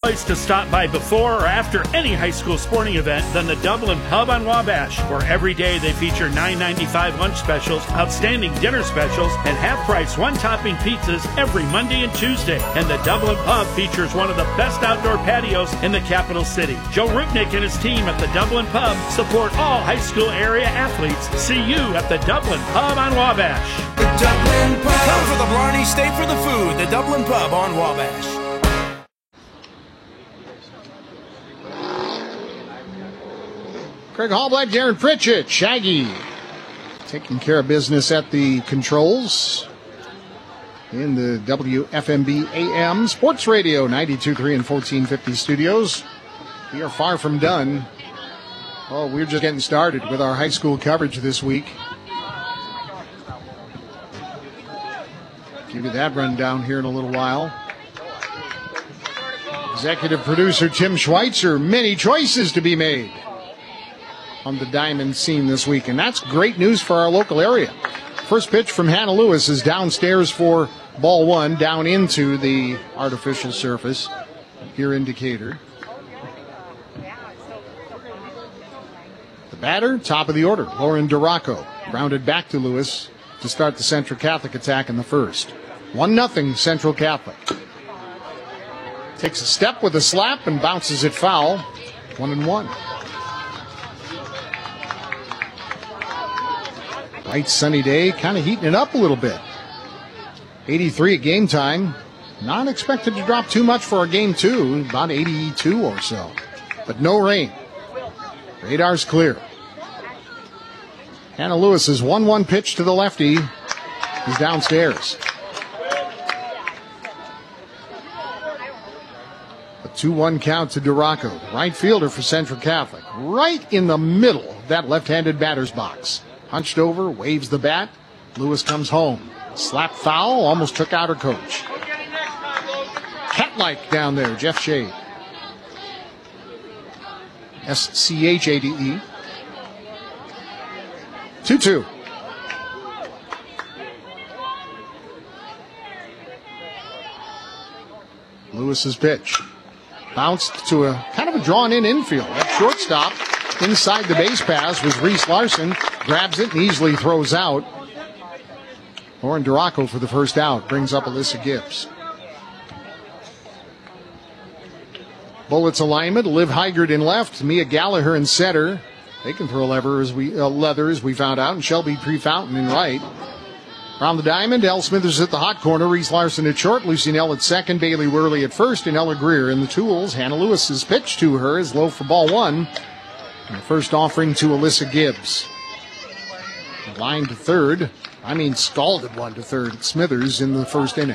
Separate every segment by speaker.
Speaker 1: place to stop by before or after any high school sporting event than the Dublin Pub on Wabash, where every day they feature $9.95 lunch specials, outstanding dinner specials, and half-price one-topping pizzas every Monday and Tuesday. And the Dublin Pub features one of the best outdoor patios in the capital city. Joe Rupnick and his team at the Dublin Pub support all high school area athletes. See you at the Dublin Pub on Wabash.
Speaker 2: The Dublin Pub. Come for the Blarney, stay for the food. The Dublin Pub on Wabash.
Speaker 3: Craig Hallblatt, Darren Pritchett, Shaggy taking care of business at the controls in the WFMB AM Sports Radio 92.3 and 1450 studios. We are far from done. Oh, we're just getting started with our high school coverage this week. Give you that rundown here in a little while. Executive producer Tim Schweitzer, many choices to be made on the diamond scene this week, and that's great news for our local area. First pitch from Hannah Lewis is downstairs for ball one, down into the artificial surface here in Decatur. The batter, top of the order, Lauren Duraco, grounded back to Lewis to start the Central Catholic attack in the first. 1-0 Central Catholic. Takes a step with a slap and bounces it foul. 1-1. Bright sunny day, kind of heating it up a little bit. 83 at game time. Not expected to drop too much for a game two, about 82 or so. But no rain. Radar's clear. Hannah Lewis's 1-1 pitch to the lefty is downstairs. A 2-1 count to Duraco, right fielder for Central Catholic, right in the middle of that left-handed batter's box. Hunched over, waves the bat. Lewis comes home. Slap foul, almost took out her coach. Cat-like down there, Jeff Shade. Schade. 2-2. Lewis's pitch. Bounced to a kind of a drawn-in infield. At shortstop, inside the base pass was Reese Larson. Grabs it and easily throws out. Lauren Duraco for the first out. Brings up Alyssa Gibbs. Bullets alignment. Liv Heigert in left. Mia Gallagher in center. They can throw leather as we found out. And Shelby Prefountain in right. Around the diamond, Elle Smithers at the hot corner. Reese Larson at short. Lucy Nell at second. Bailey Worley at first. And Ella Greer in the tools. Hannah Lewis's pitch to her is low for ball one. And the first offering to Alyssa Gibbs. Line to third. Scalded one to third. Smithers in the first inning.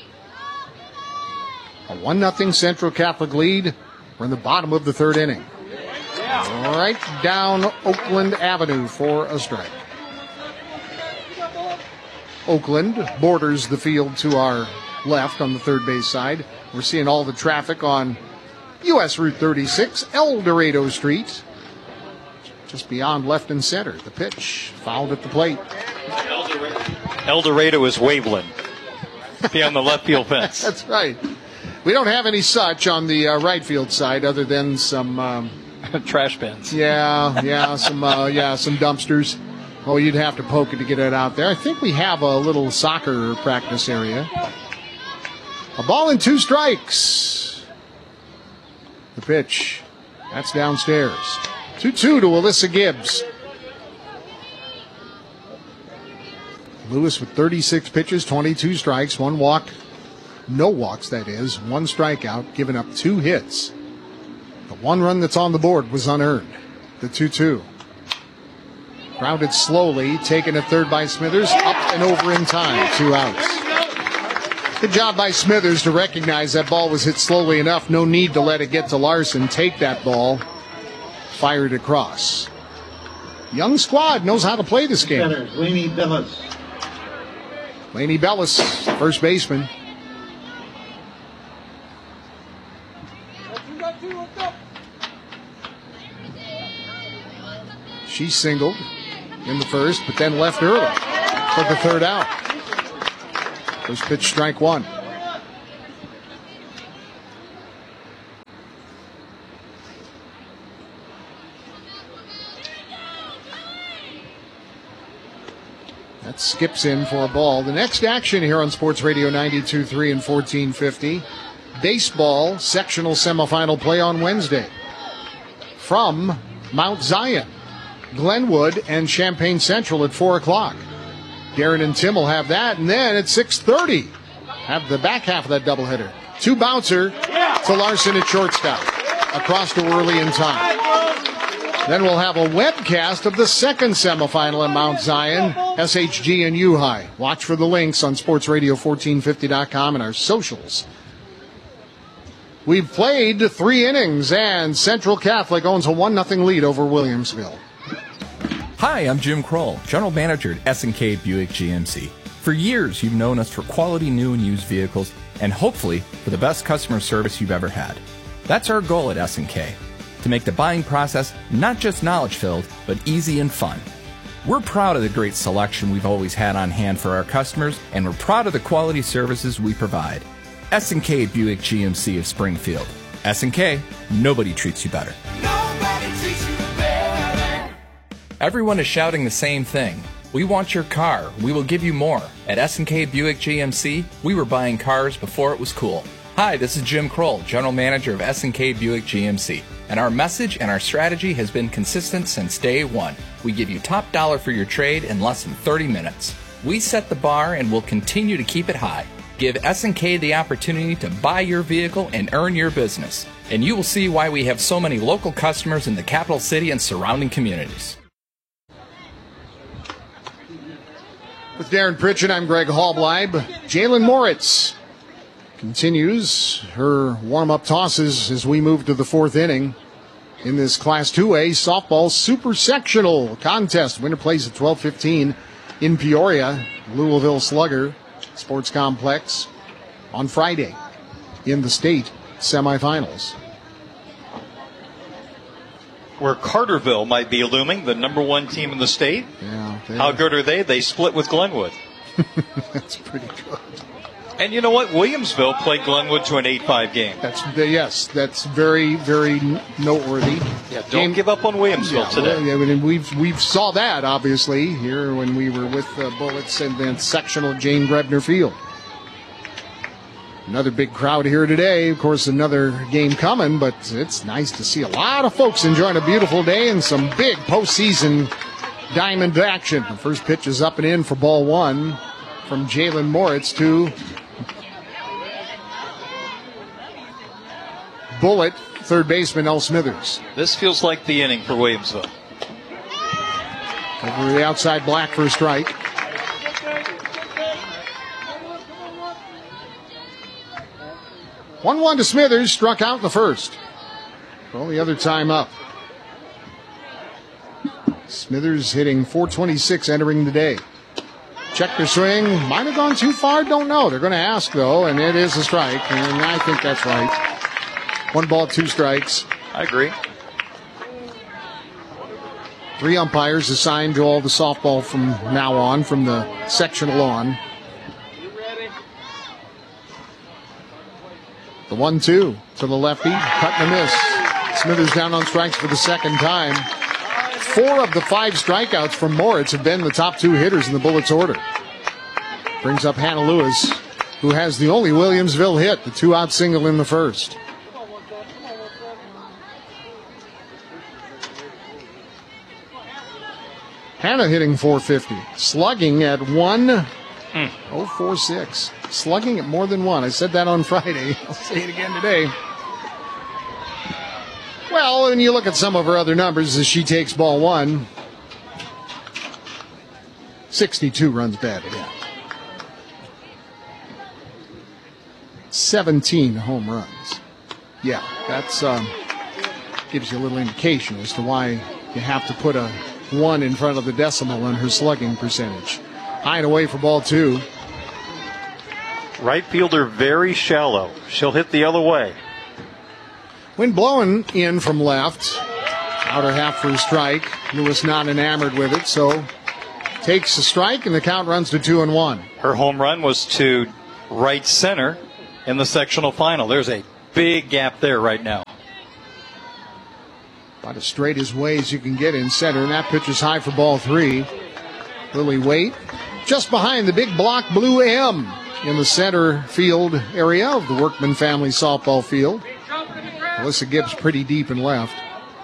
Speaker 3: A 1-0 Central Catholic lead. We're in the bottom of the third inning. Right down Oakland Avenue for a strike. Oakland borders the field to our left on the third base side. We're seeing all the traffic on U.S. Route 36, El Dorado Street. Just beyond left and center. The pitch fouled at the plate.
Speaker 4: El Dorado is Waveland. Beyond the left field fence.
Speaker 3: That's right. We don't have any such on the right field side other than some
Speaker 4: trash bins.
Speaker 3: Some dumpsters. Oh, you'd have to poke it to get it out there. I think we have a little soccer practice area. A ball and 2 strikes. The pitch. That's downstairs. 2-2 to Alyssa Gibbs. Lewis with 36 pitches, 22 strikes, 1 walk. No walks, that is. 1 strikeout, giving up 2 hits. The 1 run that's on the board was unearned. The 2-2. Grounded slowly, taken at third by Smithers, up and over in time. 2 outs. Good job by Smithers to recognize that ball was hit slowly enough. No need to let it get to Larson. Take that ball. Fired across. Young squad knows how to play this game.
Speaker 5: Lainey Bellis.
Speaker 3: Lainey Bellis, first baseman. She singled in the first, but then left early for the third out. First pitch, strike 1. That skips in for a ball. The next action here on Sports Radio 92.3 and 1450. Baseball sectional semifinal play on Wednesday. From Mount Zion, Glenwood and Champaign Central at 4 o'clock. Darren and Tim will have that. And then at 6:30, have the back half of that doubleheader. 2 bouncer to Larson at shortstop. Across to early in time. Then we'll have a webcast of the second semifinal at Mount Zion, SHG and U-High. Watch for the links on sportsradio1450.com and our socials. We've played 3 innings, and Central Catholic owns a 1-0 lead over Williamsville.
Speaker 5: Hi, I'm Jim Kroll, General Manager at S&K Buick GMC. For years, you've known us for quality new and used vehicles, and hopefully for the best customer service you've ever had. That's our goal at S&K. To make the buying process not just knowledge-filled, but easy and fun. We're proud of the great selection we've always had on hand for our customers, and we're proud of the quality services we provide. S&K Buick GMC of Springfield. S&K, nobody treats you better.
Speaker 6: Nobody treats you better.
Speaker 5: Everyone is shouting the same thing. We want your car. We will give you more. At S&K Buick GMC, we were buying cars before it was cool. Hi, this is Jim Kroll, General Manager of S&K Buick GMC. And our message and our strategy has been consistent since day one. We give you top dollar for your trade in less than 30 minutes. We set the bar and will continue to keep it high. Give S&K the opportunity to buy your vehicle and earn your business. And you will see why we have so many local customers in the capital city and surrounding communities.
Speaker 3: With Darren Pritchett, I'm Greg Hallbleib. Jalen Moritz continues her warm-up tosses as we move to the 4th inning in this Class 2A softball super sectional contest. Winner plays at 12:15 in Peoria, Louisville Slugger Sports Complex on Friday in the state semifinals.
Speaker 4: Where Carterville might be looming, the number 1 team in the state.
Speaker 3: Yeah,
Speaker 4: how good are they? They split with Glenwood.
Speaker 3: That's pretty good.
Speaker 4: And you know what? Williamsville played Glenwood to an 8-5 game.
Speaker 3: That's very, very noteworthy.
Speaker 4: Yeah, don't give up on Williamsville today.
Speaker 3: Well, I mean, we've saw that obviously here when we were with the Bullets and then sectional Jane Grebner Field. Another big crowd here today. Of course, another game coming, but it's nice to see a lot of folks enjoying a beautiful day and some big postseason diamond action. The first pitch is up and in for ball 1 from Jalen Moritz to Bullet, third baseman El Smithers.
Speaker 4: This feels like the inning for Williamsville.
Speaker 3: Over the outside black for a strike. One to Smithers, struck out in the first. Well, the other time up. Smithers hitting .426 entering the day. Check their swing. Might have gone too far. Don't know. They're going to ask, though, and it is a strike, and I think that's right. 1 ball, 2 strikes.
Speaker 4: I agree.
Speaker 3: 3 umpires assigned to all the softball from now on, from the sectional on. The 1-2 to the lefty. Cut and a miss. Smithers down on strikes for the second time. 4 of the 5 strikeouts from Moritz have been the top 2 hitters in the Bullets order. Brings up Hannah Lewis, who has the only Williamsville hit, the 2-out single in the first. Hannah hitting .450. Slugging at 1.046. Slugging at more than 1. I said that on Friday. I'll say it again today. Well, when you look at some of her other numbers as she takes ball 1, 62 runs batted in. 17 home runs. Yeah, that's gives you a little indication as to why you have to put a 1 in front of the decimal on her slugging percentage. High and away for ball 2.
Speaker 4: Right fielder very shallow. She'll hit the other way.
Speaker 3: Wind blowing in from left. Outer half for a strike. Lewis not enamored with it, so takes a strike and the count runs to 2-1.
Speaker 4: Her home run was to right center in the sectional final. There's a big gap there right now.
Speaker 3: About as straight as way as you can get in center, and that pitch is high for ball 3. Lily Waite just behind the big block blue M in the center field area of the Workman family softball field. Melissa Gibbs pretty deep and left.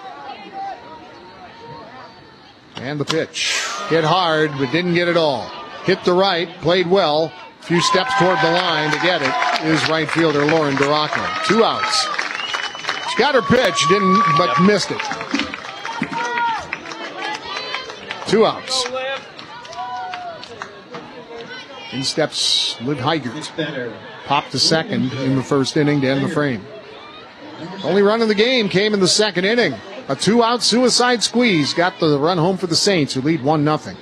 Speaker 3: And the pitch. Hit hard, but didn't get it all. Hit the right, played well. A few steps toward the line to get it is right fielder Lauren Duraco. 2 outs. She got her pitch, but missed it. 2 outs. In steps Liv Heigert. Popped to second in the first inning to end the frame. Only run of the game came in the second inning. A 2-out suicide squeeze got the run home for the Saints, who lead 1-0.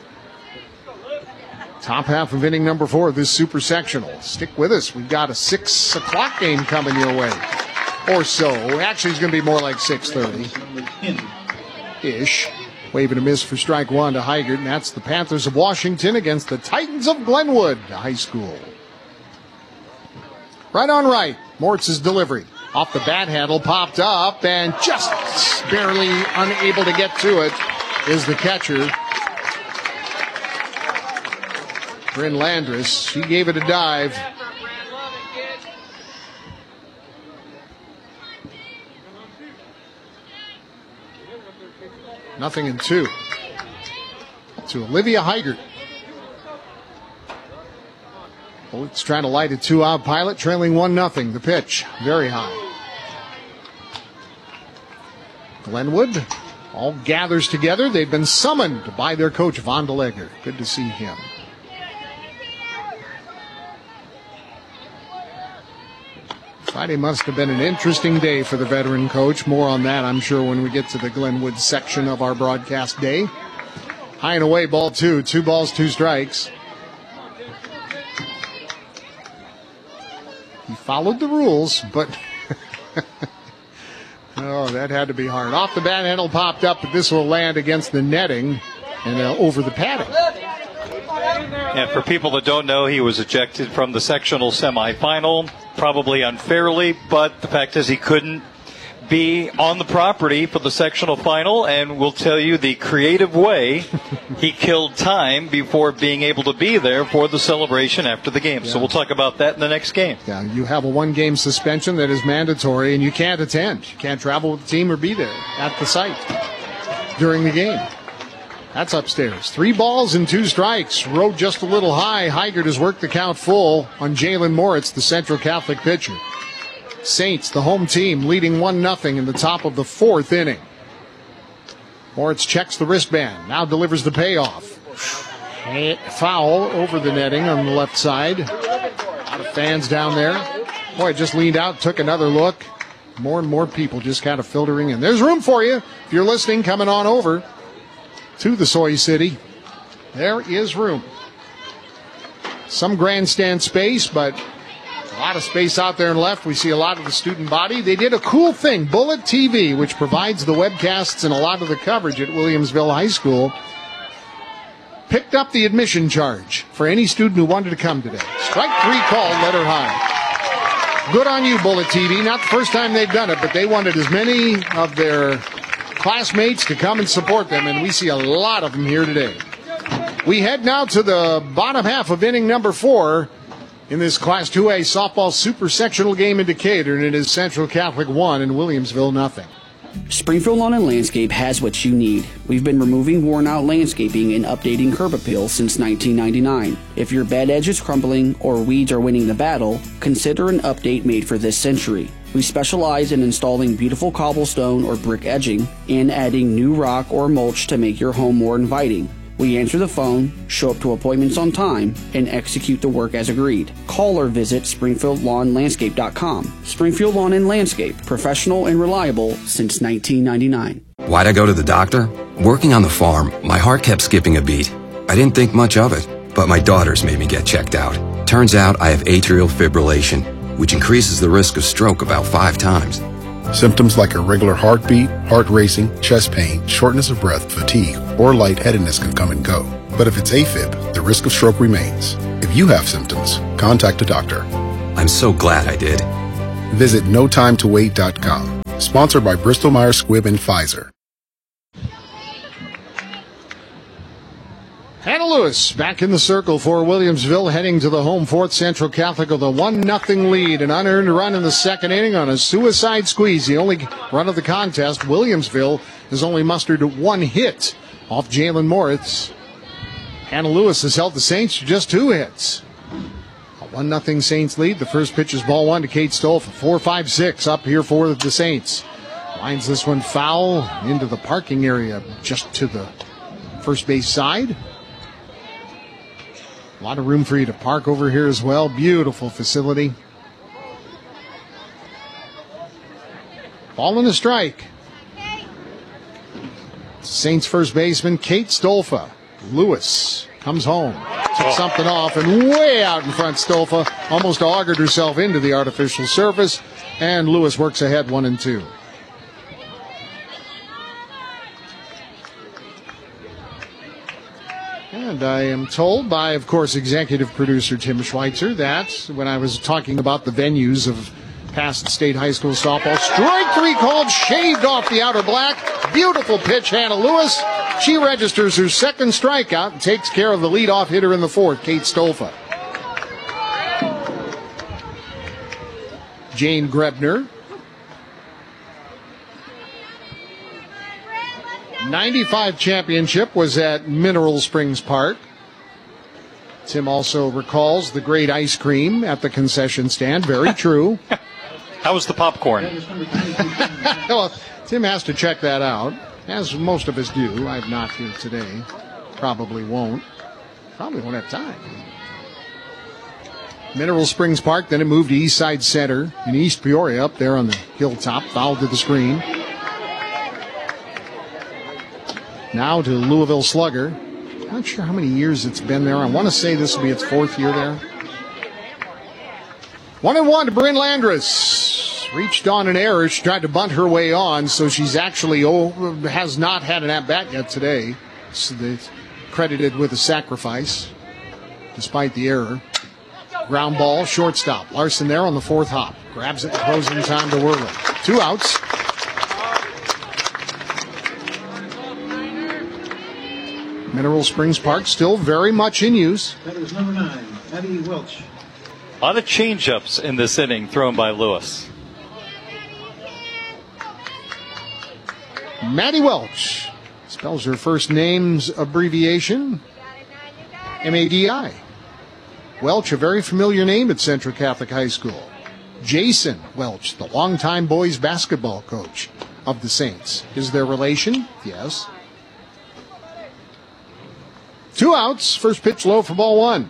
Speaker 3: Top half of inning number 4 of this super sectional. Stick with us. We've got a 6 o'clock game coming your way. Or so. Actually, it's going to be more like 6:30-ish. Wave and a miss for strike 1 to Heigert, and that's the Panthers of Washington against the Titans of Glenwood High School. Right on right. Moritz's delivery. Off the bat handle, popped up, and just barely unable to get to it is the catcher, Bryn Landris. She gave it a dive. Nothing in 2 to Olivia Heigert. Bullets trying to light a 2-out pilot, trailing 1-0. The pitch, very high. Glenwood all gathers together. They've been summoned by their coach, Von DeLegger. Good to see him. Friday must have been an interesting day for the veteran coach. More on that, I'm sure, when we get to the Glenwood section of our broadcast day. High and away, ball 2. 2 balls, 2 strikes. He followed the rules, but oh, that had to be hard. Off the bat handle popped up, but this will land against the netting and over the padding.
Speaker 4: And for people that don't know, he was ejected from the sectional semifinal, probably unfairly, but the fact is he couldn't be on the property for the sectional final, and we'll tell you the creative way he killed time before being able to be there for the celebration after the game. Yeah. So we'll talk about that in the next game.
Speaker 3: Yeah, you have a 1-game suspension that is mandatory, and you can't attend. You can't travel with the team or be there at the site during the game. That's upstairs. 3 balls and 2 strikes. Rode just a little high. Heigert has worked the count full on Jalen Moritz, the Central Catholic pitcher. Saints, the home team, leading 1-0 in the top of the 4th inning. Moritz checks the wristband. Now delivers the payoff. Foul over the netting on the left side. A lot of fans down there. Boy, it just leaned out, took another look. More and more people just kind of filtering in. There's room for you if you're listening, coming on over to the Soy City. There is room. Some grandstand space, but a lot of space out there and left. We see a lot of the student body. They did a cool thing. Bullet TV, which provides the webcasts and a lot of the coverage at Williamsville High School, picked up the admission charge for any student who wanted to come today. Strike 3 called, let her high. Good on you, Bullet TV. Not the first time they've done it, but they wanted as many of their classmates to come and support them, and we see a lot of them here today. We head now to the bottom half of inning number 4 in this Class 2A softball super sectional game in Decatur, and it is Central Catholic 1 and Williamsville 0.
Speaker 7: Springfield Lawn and Landscape has what you need. We've been removing worn-out landscaping and updating curb appeal since 1999. If your bed edge is crumbling or weeds are winning the battle, consider an update made for this century. We specialize in installing beautiful cobblestone or brick edging and adding new rock or mulch to make your home more inviting. We answer the phone, show up to appointments on time, and execute the work as agreed. Call or visit SpringfieldLawnLandscape.com. Springfield Lawn and Landscape, professional and reliable since 1999.
Speaker 8: Why'd I go to the doctor? Working on the farm, my heart kept skipping a beat. I didn't think much of it, but my daughters made me get checked out. Turns out I have atrial fibrillation, which increases the risk of stroke about 5 times.
Speaker 9: Symptoms like irregular heartbeat, heart racing, chest pain, shortness of breath, fatigue, or lightheadedness can come and go. But if it's AFib, the risk of stroke remains. If you have symptoms, contact a doctor.
Speaker 8: I'm so glad I did.
Speaker 9: Visit NoTimeToWait.com. Sponsored by Bristol-Myers Squibb and Pfizer.
Speaker 3: Hannah Lewis back in the circle for Williamsville, heading to the home fourth. Central Catholic with a 1-0 lead. An unearned run in the second inning on a suicide squeeze. The only run of the contest. Williamsville has only mustered one hit off Jalen Moritz. Hannah Lewis has held the Saints to just 2 hits. A 1-0 Saints lead. The first pitch is ball 1 to Kate Stolf. 4-5-6 up here for the Saints. Lines this one foul into the parking area just to the first base side. A lot of room for you to park over here as well. Beautiful facility. Ball and a strike. Saints first baseman Kate Stolfa. Lewis comes home. Took something off and way out in front. Stolfa almost augured herself into the artificial surface. And Lewis works ahead 1-2. And I am told by, of course, executive producer Tim Schweitzer that when I was talking about the venues of past state high school softball, strike 3 called, shaved off the outer black. Beautiful pitch, Hannah Lewis. She registers her second strikeout and takes care of the leadoff hitter in the fourth, Kate Stolfa. Jane Grebner. 95 championship was at Mineral Springs Park. Tim also recalls the great ice cream at the concession stand. Very true.
Speaker 4: How was the popcorn?
Speaker 3: Well, Tim has to check that out, as most of us do. I'm not here today. Probably won't have time. Mineral Springs Park, then it moved to Eastside Center in East Peoria up there on the hilltop, fouled to the screen. Now to Louisville Slugger. Not sure how many years it's been there. I want to say this will be its 4th year there. 1-1 to Bryn Landris. Reached on an error. She tried to bunt her way on, so she's actually has not had an at-bat yet today. So it's credited with a sacrifice, despite the error. Ground ball, shortstop. Larson there on the 4th hop. Grabs it in closing time to Worley. 2 outs. Mineral Springs Park still very much in use.
Speaker 10: That is number 9, Maddie Welch.
Speaker 4: A lot of change-ups in this inning thrown by Lewis.
Speaker 3: Maddie Welch spells her first name's abbreviation, M-A-D-I. Welch, a very familiar name at Central Catholic High School. Jason Welch, the longtime boys basketball coach of the Saints. Is there relation? Yes. 2 outs. First pitch low for ball 1.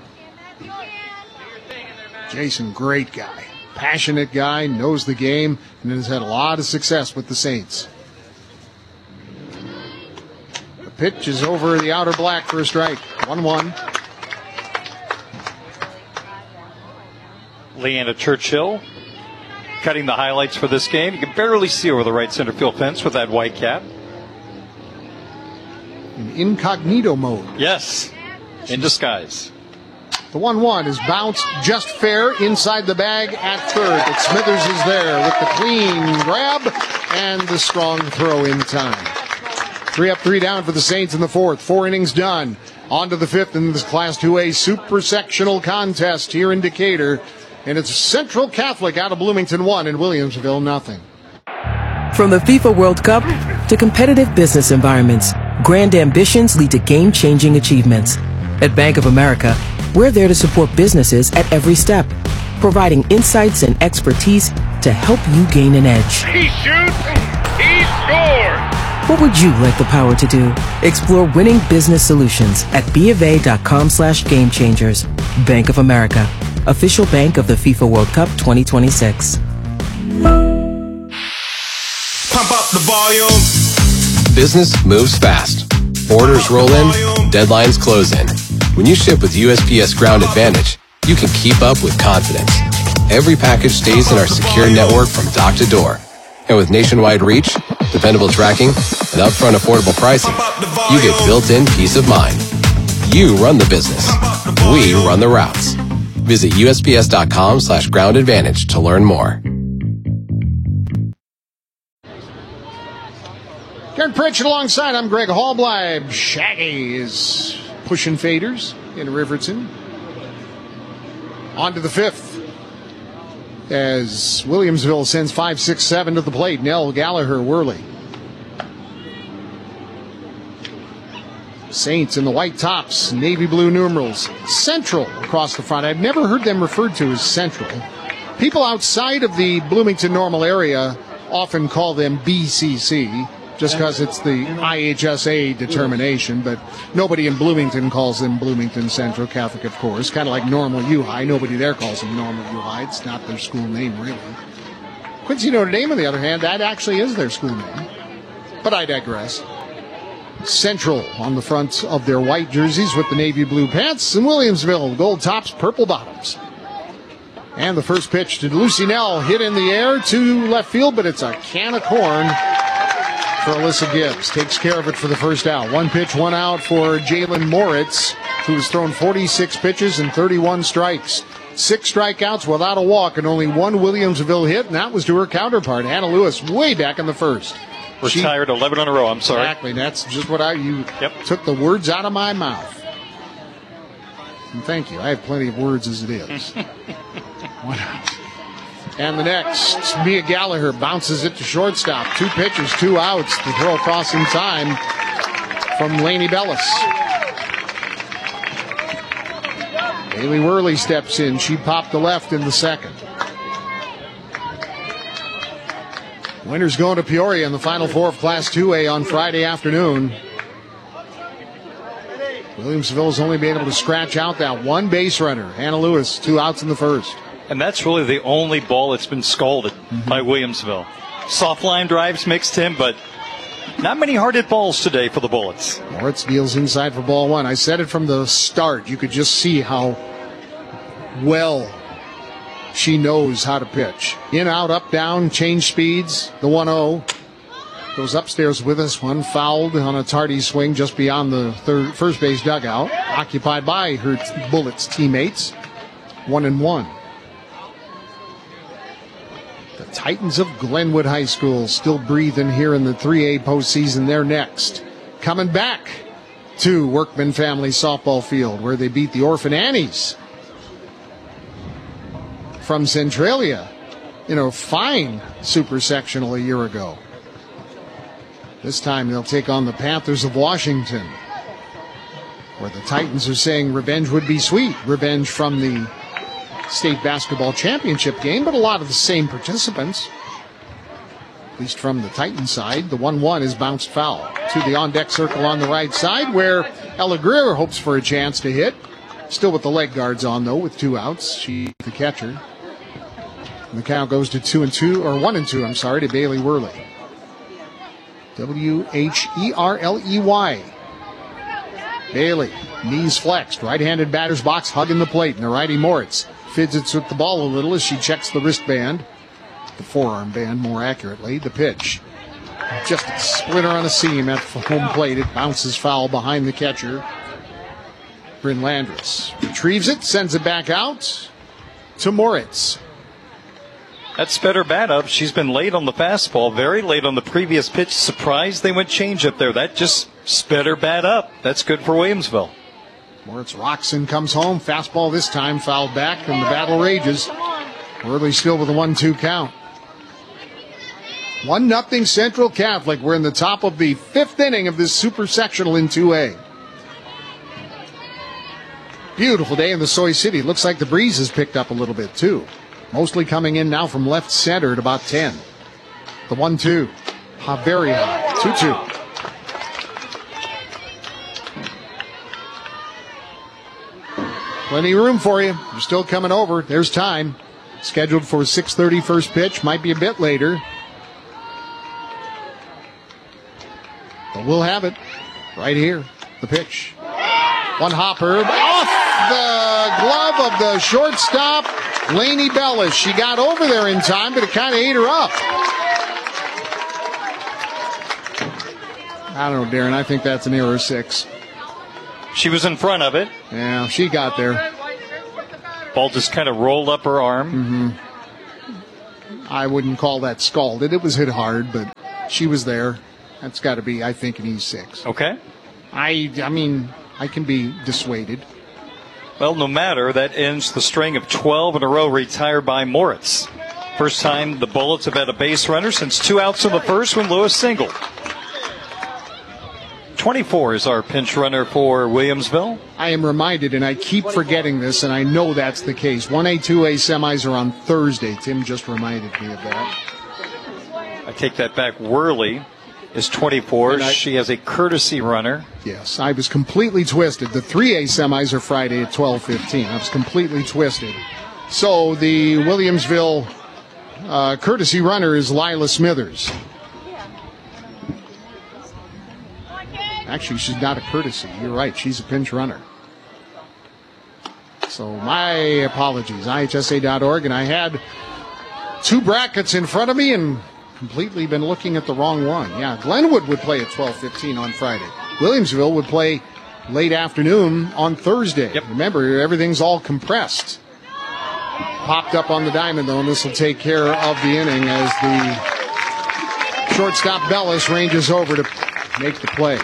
Speaker 3: Jason, great guy. Passionate guy, knows the game, and has had a lot of success with the Saints. The pitch is over the outer black for a strike. 1-1.
Speaker 4: Leanna Churchill cutting the highlights for this game. You can barely see over the right center field fence with that white cap.
Speaker 3: In incognito mode.
Speaker 4: Yes, in disguise.
Speaker 3: The 1-1 is bounced just fair inside the bag at third. But Smithers is there with the clean grab and the strong throw in time. 3 up, 3 down for the Saints in the 4th. 4 innings done. On to the 5th in this Class 2A Super Sectional contest here in Decatur. And it's Central Catholic out of Bloomington 1 and Williamsville nothing.
Speaker 11: From the FIFA World Cup to competitive business environments, grand ambitions lead to game-changing achievements. At Bank of America, we're there to support businesses at every step, providing insights and expertise to help you gain an edge.
Speaker 6: He shoots, he scores!
Speaker 11: What would you like the power to do? Explore winning business solutions at BofA.com/gamechangers. Bank of America, official bank of the FIFA World Cup 2026.
Speaker 2: Pump up the volume.
Speaker 12: Business moves fast. Orders roll in, deadlines close in. When you ship with USPS Ground Advantage, you can keep up with confidence. Every package stays in our secure network from dock to door. And with nationwide reach, dependable tracking, and upfront affordable pricing, you get built-in peace of mind. You run the business. We run the routes. Visit USPS.com/Ground Advantage to learn more.
Speaker 3: Karen Pritchett alongside. I'm Greg Hallbleib. Shaggy is pushing faders in Riverton. On to the 5th. As Williamsville sends 5, 6, 7 to the plate. Nell, Gallagher, Worley. Saints in the white tops, navy blue numerals. Central across the front. I've never heard them referred to as Central. People outside of the Bloomington Normal area often call them BCC, just because it's the IHSA determination, but nobody in Bloomington calls them Bloomington Central Catholic, of course. Kind of like Normal U High. Nobody there calls them Normal U High. It's not their school name, really. Quincy Notre Dame, on the other hand, that actually is their school name. But I digress. Central on the front of their white jerseys with the navy blue pants, and Williamsville, gold tops, purple bottoms. And the first pitch to Lucy Nell, hit in the air to left field, but it's a can of corn for Alyssa Gibbs. Takes care of it for the first out. 1 pitch, 1 out for Jalen Moritz, who's thrown 46 pitches and 31 strikes. 6 strikeouts without a walk and only 1 Williamsville hit, and that was to her counterpart, Hannah Lewis, way back in the first.
Speaker 4: Retired 11 in a row, I'm sorry.
Speaker 3: Exactly, that's just what you took the words out of my mouth. And thank you, I have plenty of words as it is. 1 out. And the next, Mia Gallagher bounces it to shortstop. 2 pitches, 2 outs. The throw across in time from Lainey Bellis. Haley Worley steps in. She popped the left in the second. Winners going to Peoria in the Final Four of Class 2A on Friday afternoon. Williamsville's only been able to scratch out that 1 base runner. Hannah Lewis, 2 outs in the first.
Speaker 4: And that's really the only ball that's been scalded by Williamsville. Soft line drives mixed in, but not many hard hit balls today for the Bullets.
Speaker 3: Moritz deals inside for ball 1. I said it from the start. You could just see how well she knows how to pitch. In, out, up, down, change speeds. The 1-0 goes upstairs with us. 1 fouled on a tardy swing just beyond the first base dugout. Occupied by her Bullets teammates. 1-1. The Titans of Glenwood High School still breathing here in the 3A postseason. They're next. Coming back to Workman Family Softball Field, where they beat the Orphan Annies from Centralia in a fine super sectional a year ago. This time they'll take on the Panthers of Washington, where the Titans are saying revenge would be sweet. Revenge from the state basketball championship game, but a lot of the same participants, at least from the Titan side. The 1-1 is bounced foul to the on-deck circle on the right side, where Ella Greer hopes for a chance to hit. Still with the leg guards on, though, with 2 outs. She's the catcher. And the count goes to 1-2, I'm sorry, to Bailey Worley. Wherley. Bailey, knees flexed, right-handed batter's box, hugging the plate, and the righty Moritz fidgets with the ball a little as she checks the wristband, the forearm band more accurately. The pitch, just a splinter on a seam at home plate. It bounces foul behind the catcher. Bryn Landress retrieves it, sends it back out to Moritz.
Speaker 4: That sped her bat up. She's been late on the fastball, very late on the previous pitch. Surprised they went change up there. That just sped her bat up. That's good for Williamsville.
Speaker 3: Moritz rocks and comes home. Fastball this time, fouled back, and the battle rages. Worley still with a 1-2 count. 1-0 Central Catholic. We're in the top of the 5th inning of this super sectional in 2A. Beautiful day in the Soy City. Looks like the breeze has picked up a little bit, too. Mostly coming in now from left center at about 10. The 1-2. Very high. 2-2. Plenty of room for you. You're still coming over. There's time. Scheduled for 6:30 first pitch. Might be a bit later. But we'll have it right here. The pitch. 1 hopper off the glove of the shortstop, Lainey Bellis. She got over there in time, but it kind of ate her up. I don't know, Darren. I think that's an error 6.
Speaker 4: She was in front of it.
Speaker 3: Yeah, she got there.
Speaker 4: Ball just kind of rolled up her arm.
Speaker 3: I wouldn't call that scalded. It was hit hard, but she was there. That's got to be, I think, an E6.
Speaker 4: Okay.
Speaker 3: I mean, I can be dissuaded.
Speaker 4: Well, no matter, that ends the string of 12 in a row retired by Moritz. First time the Bullets have had a base runner since 2 outs in the first when Lewis singled. 24 is our pinch runner for Williamsville.
Speaker 3: I am reminded, and I keep forgetting this, and I know that's the case. 1A, 2A semis are on Thursday. Tim just reminded me of that.
Speaker 4: I take that back. Worley is 24. She has a courtesy runner.
Speaker 3: Yes, I was completely twisted. The 3A semis are Friday at 12:15. I was completely twisted. So the Williamsville courtesy runner is Lila Smithers. Actually, she's not a courtesy. You're right. She's a pinch runner. So my apologies. IHSA.org. And I had 2 brackets in front of me and completely been looking at the wrong one. Yeah, Glenwood would play at 12:15 on Friday. Williamsville would play late afternoon on Thursday.
Speaker 4: Yep.
Speaker 3: Remember, everything's all compressed. Popped up on the diamond, though, and this will take care of the inning as the shortstop Bellis ranges over to make the play.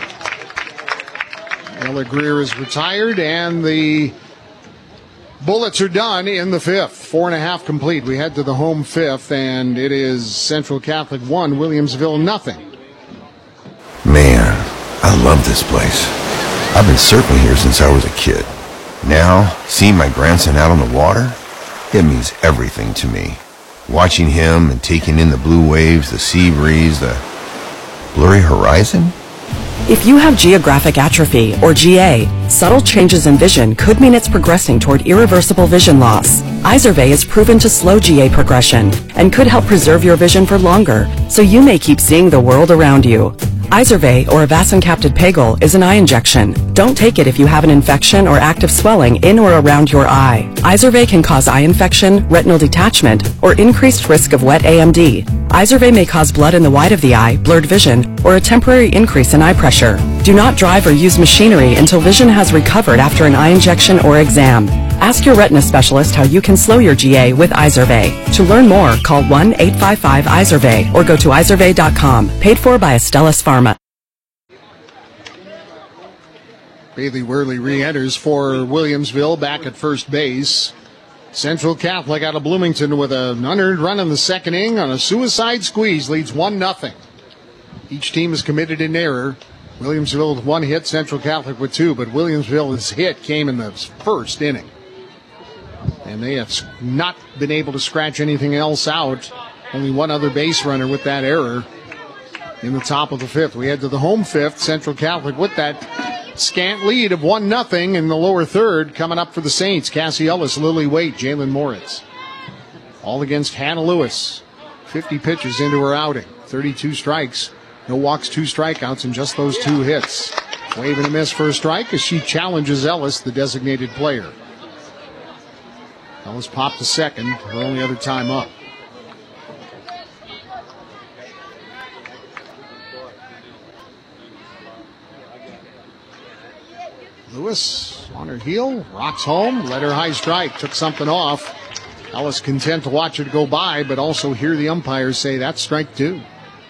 Speaker 3: Ella Greer is retired, and the Bullets are done in the 5th. 4.5 complete. We head to the home 5th, and it is Central Catholic 1, Williamsville nothing.
Speaker 13: Man, I love this place. I've been surfing here since I was a kid. Now, seeing my grandson out on the water, it means everything to me. Watching him and taking in the blue waves, the sea breeze, the blurry horizon.
Speaker 14: If you have geographic atrophy, or GA, subtle changes in vision could mean it's progressing toward irreversible vision loss. Izervay is proven to slow GA progression and could help preserve your vision for longer, so you may keep seeing the world around you. Izervay, or avacincaptad pegol, is an eye injection. Don't take it if you have an infection or active swelling in or around your eye. Izervay can cause eye infection, retinal detachment, or increased risk of wet AMD. Izervay may cause blood in the white of the eye, blurred vision, or a temporary increase in eye pressure. Do not drive or use machinery until vision has recovered after an eye injection or exam. Ask your retina specialist how you can slow your GA with Izervay. To learn more, call 1-855-IZERVAY or go to izervay.com. Paid for by Astellas Pharma.
Speaker 3: Bailey Worley re-enters for Williamsville back at first base. Central Catholic out of Bloomington with an unearned run in the second inning on a suicide squeeze leads 1-0. Each team is committed in error. Williamsville with 1 hit, Central Catholic with 2, but Williamsville's hit came in the first inning. And they have not been able to scratch anything else out. Only 1 other base runner with that error in the top of the 5th. We head to the home 5th. Central Catholic with that scant lead of 1-0 in the lower 3rd. Coming up for the Saints, Cassie Ellis, Lily Waite, Jalen Moritz. All against Hannah Lewis. 50 pitches into her outing. 32 strikes. No walks, 2 strikeouts, and just those 2 hits. Wave and a miss for a strike as she challenges Ellis, the designated player. Ellis popped to second, her only other time up. Lewis on her heel, rocks home, led her high strike, took something off. Ellis content to watch it go by, but also hear the umpires say that's strike 2.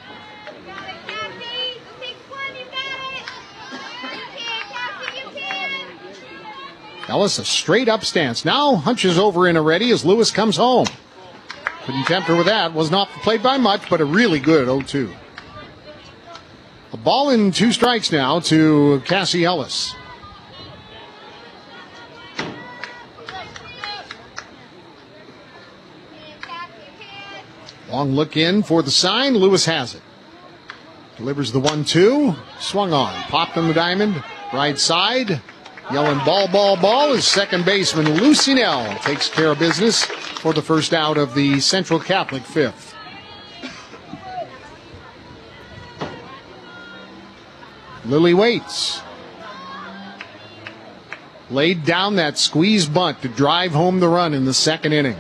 Speaker 3: Ellis, a straight up stance. Now hunches over in a ready as Lewis comes home. Couldn't tempt her with that. Was not played by much, but a really good 0-2. A ball and 2 strikes now to Cassie Ellis. Long look in for the sign. Lewis has it. Delivers the 1-2. Swung on. Popped on the diamond. Right side. Yelling ball as second baseman Lucy Nell takes care of business for the first out of the Central Catholic 5th. Lily waits. Laid down that squeeze bunt to drive home the run in the second inning.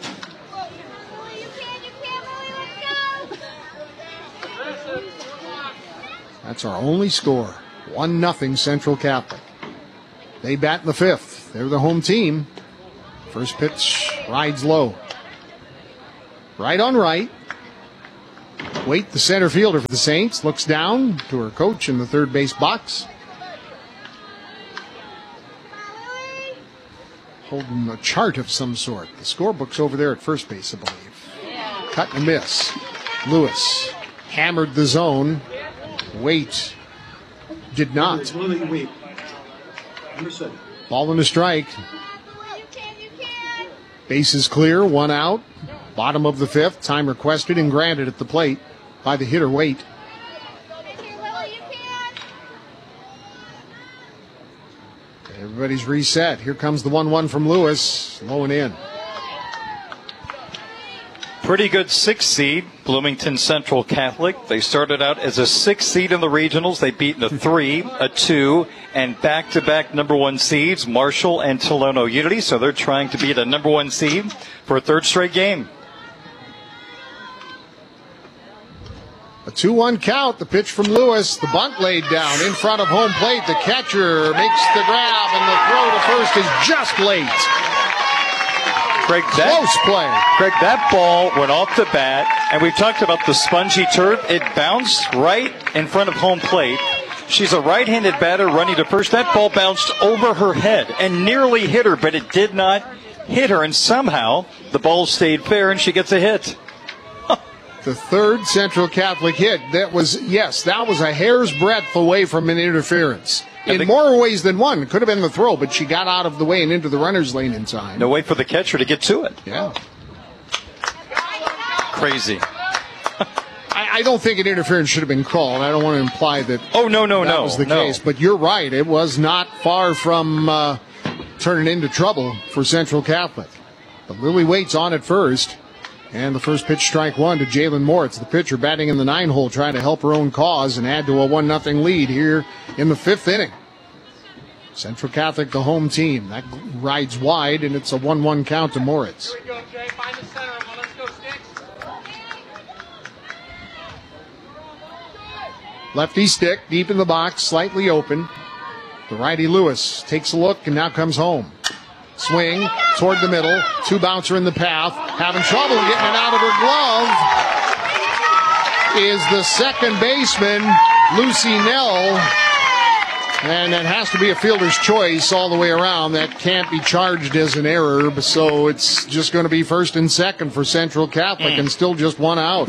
Speaker 3: That's our only score. 1-0 Central Catholic. They bat in the 5th. They're the home team. First pitch rides low. Right on right. Waite, the center fielder for the Saints, looks down to her coach in the third base box. holding a chart of some sort. The scorebook's over there at first base, I believe. Cut and miss. Lewis hammered the zone. Waite did not. Ball and a strike. Base is clear, one out. Bottom of the fifth. Time requested and granted at the plate by the hitter, Waite. Everybody's reset. Here comes the 1-1 from Lewis. Low and in.
Speaker 4: Pretty good 6th seed, Bloomington Central Catholic. They started out as a 6th seed in the regionals. They beat a 3, a 2, and back-to-back number 1 seeds, Marshall and Tolono Unity. So they're trying to beat a number 1 seed for a 3rd straight game.
Speaker 3: A 2-1 count. The pitch from Lewis. The bunt laid down in front of home plate. The catcher makes the grab, and the throw to first is just late.
Speaker 4: Craig,
Speaker 3: close play.
Speaker 4: Craig, that ball went off the bat, and we've talked about the spongy turf. It bounced right in front of home plate. She's a right-handed batter running to first. That ball bounced over her head and nearly hit her, but it did not hit her, and somehow the ball stayed fair, and she gets a hit.
Speaker 3: The 3rd Central Catholic hit. That was a hair's breadth away from an interference. In more ways than one. It could have been the throw, but she got out of the way and into the runner's lane in time.
Speaker 4: No way for the catcher to get to it.
Speaker 3: Yeah.
Speaker 4: Crazy.
Speaker 3: I don't think an interference should have been called. I don't want to imply that that was the case. But you're right. It was not far from turning into trouble for Central Catholic. But Lily Waite's on at first. And the first pitch, strike 1 to Jalen Moritz, the pitcher batting in the 9-hole, trying to help her own cause and add to a 1-0 lead here in the 5th inning. Central Catholic, the home team. That rides wide, and it's a 1-1 count to Moritz.
Speaker 6: Here we go, Jay. Find the center. Let's go, Sticks.
Speaker 3: Lefty stick, deep in the box, slightly open. The righty Lewis takes a look and now comes home. Swing toward the middle. 2-bouncer in the path. Having trouble getting it out of her glove is the second baseman, Lucy Nell. And that has to be a fielder's choice all the way around. That can't be charged as an error. So it's just going to be first and second for Central Catholic and still just 1 out.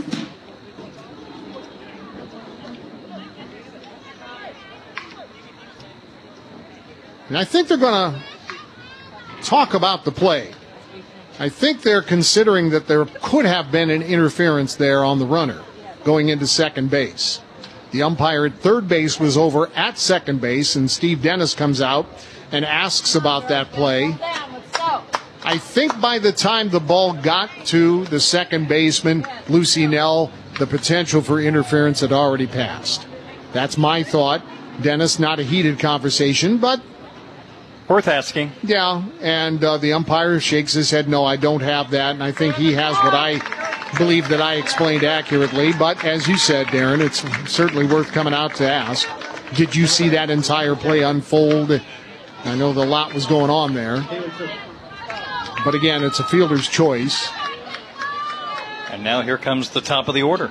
Speaker 3: And I think they're going to talk about the play. I think they're considering that there could have been an interference there on the runner going into second base. The umpire at third base was over at second base, and Steve Dennis comes out and asks about that play. I think by the time the ball got to the second baseman, Lucy Nell, the potential for interference had already passed. That's my thought. Dennis, not a heated conversation, but
Speaker 4: worth asking.
Speaker 3: Yeah, and the umpire shakes his head, no, I don't have that, and I think he has what I believe that I explained accurately. But as you said, Darren, it's certainly worth coming out to ask. Did you see that entire play unfold? I know the lot was going on there. But again, it's a fielder's choice.
Speaker 4: And now here comes the top of the order.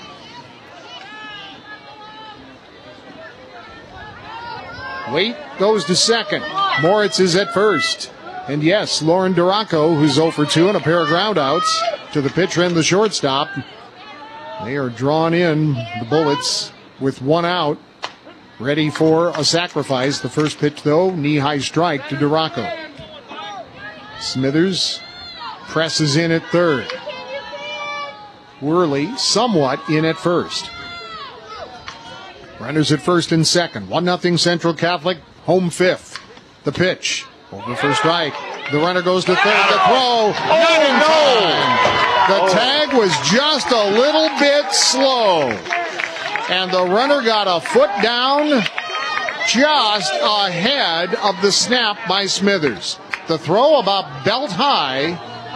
Speaker 3: Waite goes to second. Moritz is at first. And yes, Lauren Duraco, who's 0 for 2 and a pair of groundouts to the pitcher and the shortstop. They are drawn in, the Bullets, with 1 out, ready for a sacrifice. The first pitch, though, knee-high strike to Duraco. Smithers presses in at third. Worley somewhat in at first. Runners at first and second. 1-0 Central Catholic, home fifth. The pitch. Over for strike. The runner goes to third. The throw. Not in time. The tag was just a little bit slow. And the runner got a foot down just ahead of the snap by Smithers. The throw about belt high.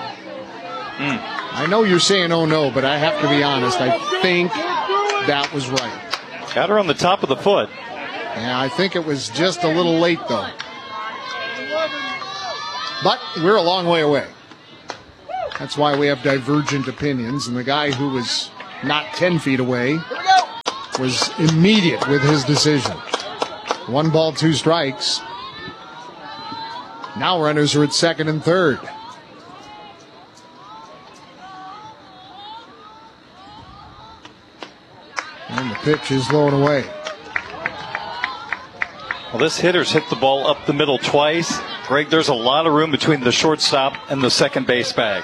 Speaker 3: I know you're saying, oh no, but I have to be honest. I think that was right.
Speaker 4: Got her on the top of the foot.
Speaker 3: Yeah, I think it was just a little late, though. But we're a long way away. That's why we have divergent opinions. And the guy who was not 10 feet away was immediate with his decision. 1 ball, 2 strikes. Now runners are at second and third. And the pitch is low and away.
Speaker 4: Well, this hitter's hit the ball up the middle twice. Greg, there's a lot of room between the shortstop and the second base bag.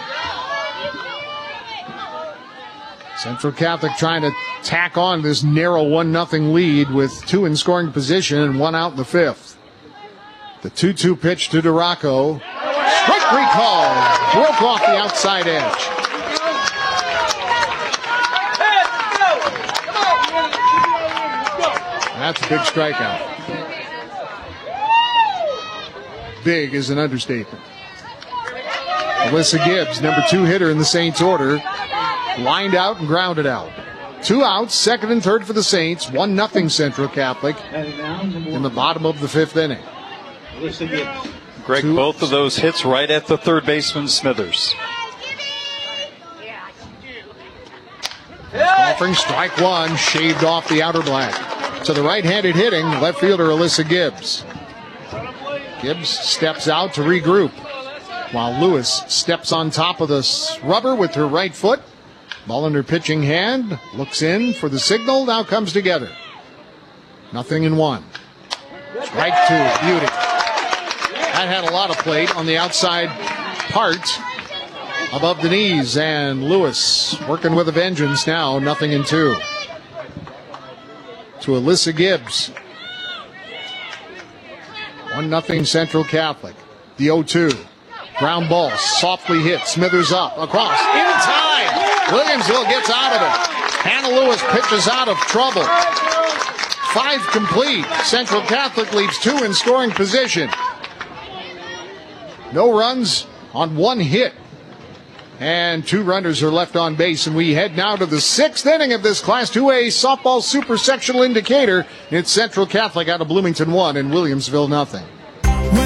Speaker 3: Central Catholic trying to tack on this narrow 1-0 lead with 2 in scoring position and 1 out in the 5th. The 2-2 pitch to Duraco. Strike recall. Broke off the outside edge. That's a big strikeout. Big is an understatement. Alyssa Gibbs, number 2 hitter in the Saints order, lined out and grounded out. 2 outs, second and third for the Saints. 1-0 Central Catholic in the bottom of the 5th inning.
Speaker 4: Greg, both of those hits right at the third baseman, Smithers.
Speaker 3: Offering strike 1, shaved off the outer black. To the right-handed hitting, left fielder Alyssa Gibbs. Gibbs steps out to regroup, while Lewis steps on top of the rubber with her right foot. Ball in her pitching hand, looks in for the signal, now comes together. 0-1. Strike 2, beauty. That had a lot of plate on the outside part above the knees, and Lewis working with a vengeance now, 0-2. To Alyssa Gibbs. 1-0 Central Catholic. The 0-2. Ground ball, softly hit. Smithers up, across, in time. Williamsville gets out of it. Hannah Lewis pitches out of trouble. 5 complete. Central Catholic leaves 2 in scoring position. No runs on 1 hit. And 2 runners are left on base, and we head now to the 6th inning of this Class 2A softball super sectional indicator. It's Central Catholic out of Bloomington 1 and Williamsville 0.